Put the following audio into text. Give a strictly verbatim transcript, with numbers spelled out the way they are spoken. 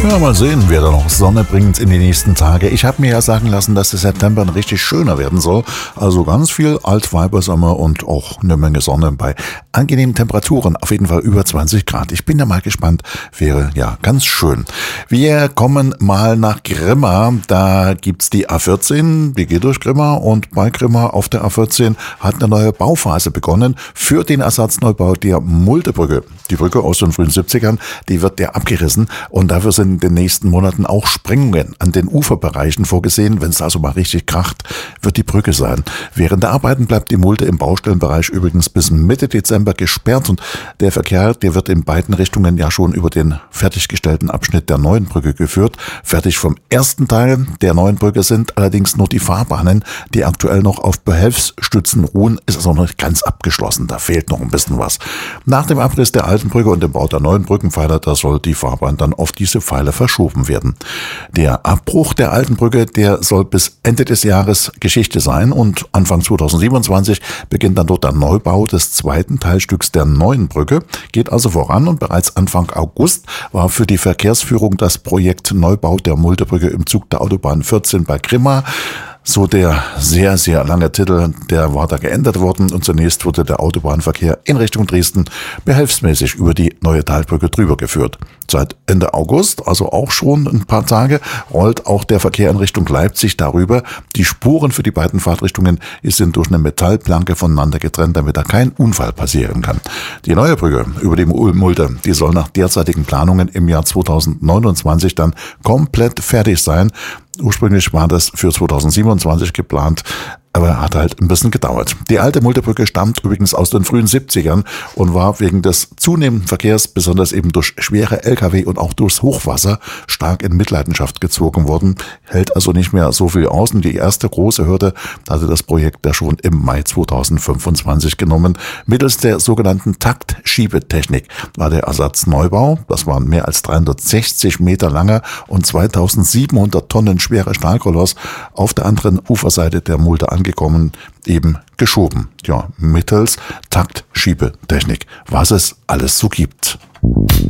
Ja, mal sehen, wer da noch Sonne bringt in die nächsten Tage. Ich habe mir ja sagen lassen, dass der September ein richtig schöner werden soll. Also ganz viel Altweibersommer und auch eine Menge Sonne bei angenehmen Temperaturen. Auf jeden Fall über zwanzig Grad. Ich bin ja mal gespannt. Wäre ja ganz schön. Wir kommen mal nach Grimma. Da gibt's die A vierzehn. Die geht durch Grimma und bei Grimma auf der A vierzehn hat eine neue Bauphase begonnen für den Ersatzneubau der Muldebrücke. Die Brücke aus den frühen siebzigern, die wird ja abgerissen und dafür sind in den nächsten Monaten auch Sprengungen an den Uferbereichen vorgesehen. Wenn es also mal richtig kracht, wird die Brücke sein. Während der Arbeiten bleibt die Mulde im Baustellenbereich übrigens bis Mitte Dezember gesperrt und der Verkehr, der wird in beiden Richtungen ja schon über den fertiggestellten Abschnitt der neuen Brücke geführt. Fertig vom ersten Teil der neuen Brücke sind allerdings nur die Fahrbahnen, die aktuell noch auf Behelfsstützen ruhen, ist also noch nicht ganz abgeschlossen. Da fehlt noch ein bisschen was. Nach dem Abriss der alten Brücke und dem Bau der neuen Brückenpfeiler, da soll die Fahrbahn dann auf diese Pfeiler verschoben werden. Der Abbruch der alten Brücke, der soll bis Ende des Jahres Geschichte sein und Anfang zweitausendsiebenundzwanzig beginnt dann dort der Neubau des zweiten Teilstücks der neuen Brücke. Geht also voran und bereits Anfang August war für die Verkehrsführung das Projekt Neubau der Muldebrücke im Zug der Autobahn vierzehn bei Grimma. So der sehr, sehr lange Titel, der war da geändert worden und zunächst wurde der Autobahnverkehr in Richtung Dresden behelfsmäßig über die neue Talbrücke drüber geführt. Seit Ende August, also auch schon ein paar Tage, rollt auch der Verkehr in Richtung Leipzig darüber. Die Spuren für die beiden Fahrtrichtungen sind durch eine Metallplanke voneinander getrennt, damit da kein Unfall passieren kann. Die neue Brücke über die Mulde, die soll nach derzeitigen Planungen im Jahr zweitausendneunundzwanzig dann komplett fertig sein. Ursprünglich war das für zweitausendsiebenundzwanzig geplant, aber hat halt ein bisschen gedauert. Die alte Muldebrücke stammt übrigens aus den frühen siebzigern und war wegen des zunehmenden Verkehrs, besonders eben durch schwere L K W und auch durchs Hochwasser, stark in Mitleidenschaft gezogen worden. Hält also nicht mehr so viel aus. Und die erste große Hürde hatte das Projekt ja schon im Mai zweitausendfünfundzwanzig genommen. Mittels der sogenannten Taktschiebetechnik war der Ersatzneubau, das waren mehr als dreihundertsechzig Meter langer und zweitausendsiebenhundert Tonnen schwere Stahlkoloss, auf der anderen Uferseite der Mulde angekommen, eben geschoben. Ja, mittels Taktschiebetechnik, was es alles so gibt.